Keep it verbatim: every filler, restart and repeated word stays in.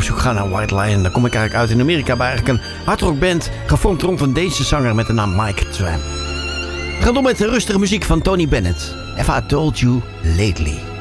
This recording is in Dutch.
op zoek ga naar White Lion, dan kom ik eigenlijk uit in Amerika bij eigenlijk een hardrockband gevormd rond een Deense zanger met de naam Mike Tramp. We gaan door met de rustige muziek van Tony Bennett. Have I Told You Lately.